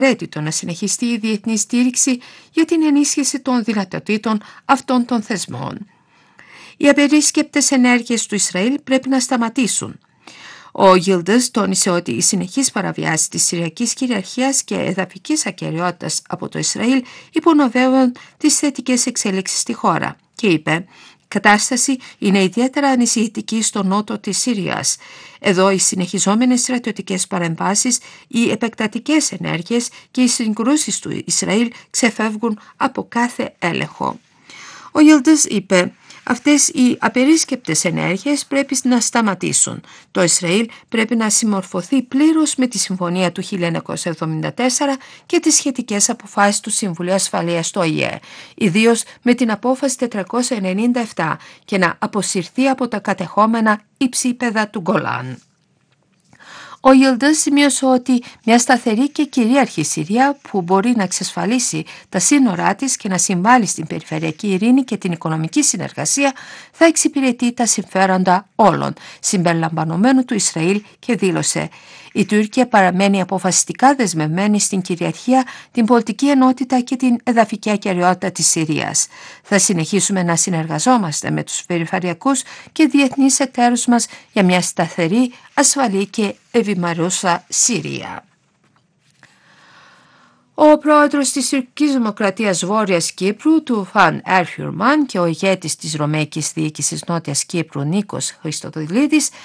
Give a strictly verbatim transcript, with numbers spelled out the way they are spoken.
απαραίτητο να συνεχιστεί η διεθνή στήριξη για την ενίσχυση των δυνατοτήτων αυτών των θεσμών. Οι απερίσκεπτες ενέργειες του Ισραήλ πρέπει να σταματήσουν. Ο Yildiz τόνισε ότι η συνεχής παραβιάση της Συριακής κυριαρχίας και εδαφικής ακεραιότητας από το Ισραήλ υπονομεύουν τις θετικές εξέλιξεις στη χώρα και είπε: «Η κατάσταση είναι ιδιαίτερα ανησυχητική στο νότο της Συρίας. Εδώ οι συνεχιζόμενες στρατιωτικές παρεμβάσεις, οι επεκτατικές ενέργειες και οι συγκρούσεις του Ισραήλ ξεφεύγουν από κάθε έλεγχο». Ο Yildiz είπε: «Αυτές οι απερίσκεπτες ενέργειες πρέπει να σταματήσουν. Το Ισραήλ πρέπει να συμμορφωθεί πλήρως με τη Συμφωνία του χίλια εννιακόσια εβδομήντα τέσσερα και τις σχετικές αποφάσεις του Συμβουλίου Ασφαλείας του Ο Η Ε, ιδίως με την απόφαση τετρακόσια ενενήντα επτά, και να αποσυρθεί από τα κατεχόμενα υψίπεδα του Γκολάν». Ο Yildiz σημείωσε ότι μια σταθερή και κυρίαρχη Συρία που μπορεί να εξασφαλίσει τα σύνορά της και να συμβάλλει στην περιφερειακή ειρήνη και την οικονομική συνεργασία θα εξυπηρετεί τα συμφέροντα όλων, συμπεριλαμβανομένου του Ισραήλ, και δήλωσε: «Η Τουρκία παραμένει αποφασιστικά δεσμευμένη στην κυριαρχία, την πολιτική ενότητα και την εδαφική ακεραιότητα της Συρίας. Θα συνεχίσουμε να συνεργαζόμαστε με τους περιφερειακούς και διεθνείς εταίρους μας για μια σταθερή, ασφαλή και ευημερούσα Συρία». Ο πρόεδρος της Τουρκικής Δημοκρατίας Βόρειας Κύπρου, Τουφάν Ερχιουρμάν, και ο ηγέτης της Ρωμαϊκής Διοίκησης Νότιας Κύπρου, Νίκος Χριστοδηλίδης,